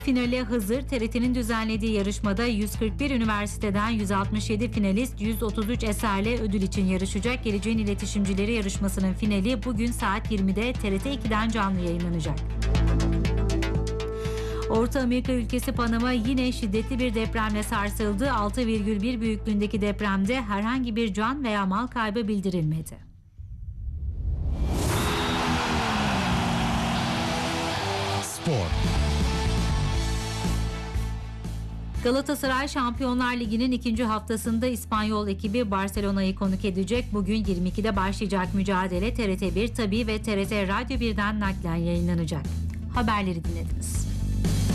Finale hazır. TRT'nin düzenlediği yarışmada 141 üniversiteden 167 finalist 133 eserle ödül için yarışacak. Geleceğin İletişimcileri yarışmasının finali bugün saat 20'de TRT 2'den canlı yayınlanacak. Orta Amerika ülkesi Panama yine şiddetli bir depremle sarsıldı. 6,1 büyüklüğündeki depremde herhangi bir can veya mal kaybı bildirilmedi. Spor. Galatasaray Şampiyonlar Ligi'nin ikinci haftasında İspanyol ekibi Barcelona'yı konuk edecek. Bugün 22'de başlayacak mücadele TRT1 Tabii ve TRT Radyo 1'den naklen yayınlanacak. Haberleri dinlediniz.